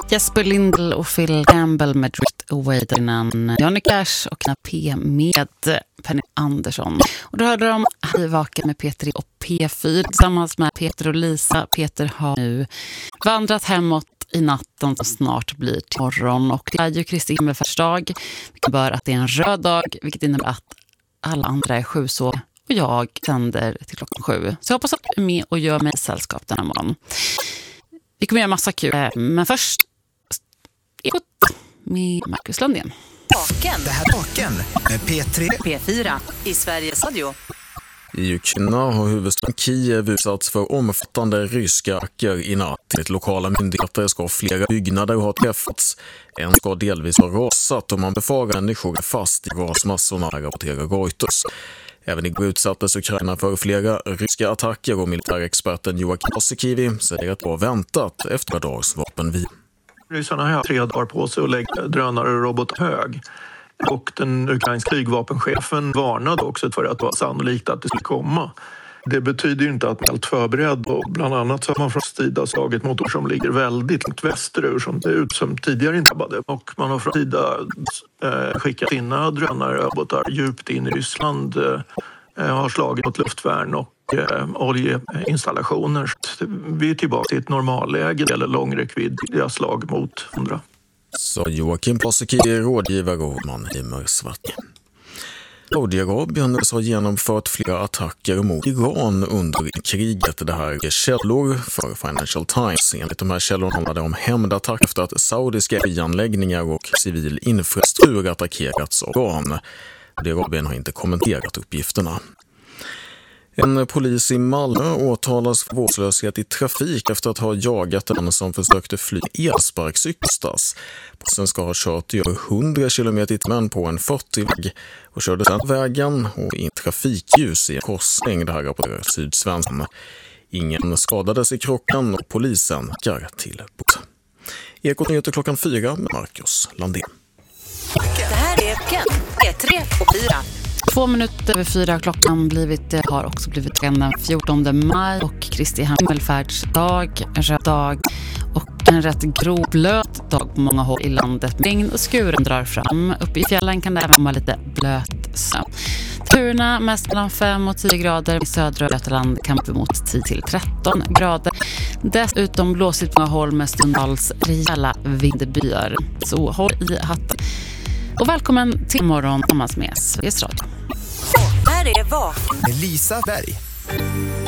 Jesper Lindell och Phil Campbell med Drift Away innan Johnny Cash och P med Penny Andersson. Och då hörde de Hej vaken med Peter och P4 tillsammans med Peter och Lisa. Peter har nu vandrat hemåt i natten som snart blir till morgon. Och det är ju Kristi himmelfärdsdag, vilket bör att det är en röd dag, vilket innebär att alla andra är 7 så. Och jag sänder till klockan 7. Så jag hoppas att du är med och gör mig sällskap den här morgonen. Vi kommer göra massa kul. Men först Ekot med Marcus Lundén. Vaken. Det här Vaken med P3. P4 i Sveriges Radio. I Ukraina har huvudstaden Kiev utsatts för omfattande ryska attacker i natt. Enligt lokala myndigheter ska flera byggnader ha träffats. En ska delvis ha rasat och man befarar människor är fast i rasmassorna, rapporterar Reuters. Även igår utsattes Ukraina för flera ryska attacker och militärexperten Joakim Paasikivi säger att det var väntat efter dags vapenvila. Ryssarna har 3 dagar på sig att lägga drönare och robot hög. Och den ukrainska flygvapenchefen varnade också för att det var sannolikt att det skulle komma. Det betyder ju inte att man är helt förberedd och bland annat så har man från sida slagit motor som ligger väldigt långt västerur som det ut som tidigare inte drabbade. Och man har från sida skickat sina drönarrobotar djupt in i Ryssland, har slagit mot luftvärn och oljeinstallationer. Vi är tillbaka till ett normalläge eller långräckviddiga slag mot andra. Så Joakim Paasikivi, rådgivare och Mannheimer Svart. Saudiarabien har genomfört flera attacker mot Iran under kriget. Det här är källor för Financial Times. Enligt de här källorna handlar det om hämndattack efter att saudiska anläggningar och civil infrastruktur attackerats av Iran. Saudiarabien har inte kommenterat uppgifterna. En polis i Malmö åtalas för vårdslöshet i trafik efter att ha jagat en som försökte fly elsparkcykelstas. Polisen ska ha kört över 100 km/h på en 40-väg och körde sedan vägen och in trafikljus i en korsning. Det här rapporterar Sydsvenskan. Ingen skadades i krocken och polisen kar till bot. Ekot nyheter klockan 4 med Marcus Landén. Det här är P3 och 4. 2 minuter över 4 klockan har också blivit den 14 maj och Kristi himmelfärdsdag, en röd dag och en rätt grovblöt dag på många håll i landet. Regn och skuren drar fram. Uppe i fjällen kan det även vara lite blöt snö. Temperaturerna mest mellan 5 och 10 grader. I södra Götaland kan upp mot 10 till 13 grader. Dessutom blåsigt på många håll med stundtals rejäla vindbyar. Så håll i hatten. Och välkommen till morgon tillsammans med Sveriges Radio. Här är Vaken med Lisa Berg.